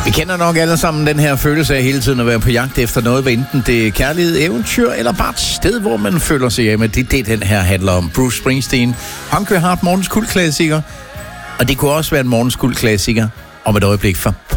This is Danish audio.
Vi kender nok alle sammen den her følelse af hele tiden at være på jagt efter noget, hvad enten det er kærlighed, eventyr eller bare et sted, hvor man føler sig hjemme. Det er det, den her handler om. Bruce Springsteen, Hungry Heart, morgens kultklassiker. Og det kunne også være en morgens kultklassiker om et øjeblik for